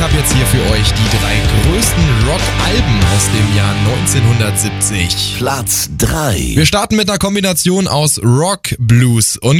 habe jetzt hier für euch die 3 größten Rock-Alben aus dem Jahr 1970. Platz 3. Wir starten mit einer Kombination aus Rock, Blues und